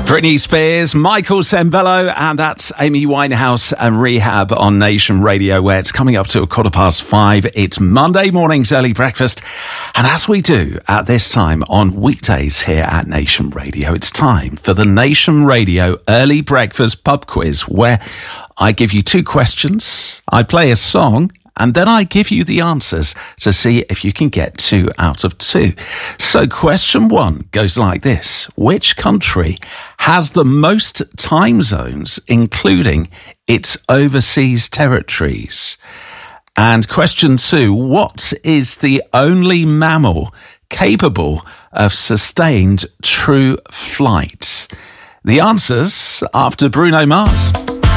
Britney Spears, Michael Sembello, and that's Amy Winehouse and Rehab on Nation Radio, where it's coming up to 5:15. It's Monday morning's early breakfast. And as we do at this time on weekdays here at Nation Radio, it's time for the Nation Radio Early Breakfast Pub Quiz, where I give you two questions, I play a song, and then I give you the answers to see if you can get 2 out of 2. So question 1 goes like this. Which country has the most time zones, including its overseas territories? And question 2, what is the only mammal capable of sustained true flight? The answers after Bruno Mars.